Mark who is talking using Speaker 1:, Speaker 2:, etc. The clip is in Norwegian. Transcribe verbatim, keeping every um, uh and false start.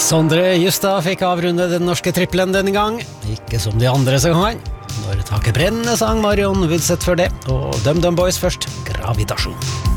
Speaker 1: Sondre Justad fikk avrunde den norske trippelen denne gang, ikke som de andre så gang. Når taket brennende sang Marion Wilseth for det, og Dum Dum Boys først, Gravitasjon.